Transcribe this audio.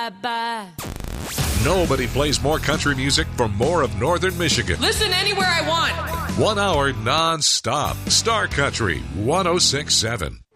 bye-bye. Nobody plays more country music for more of Northern Michigan. Listen anywhere I want. 1 hour non-stop. Star Country 106.7.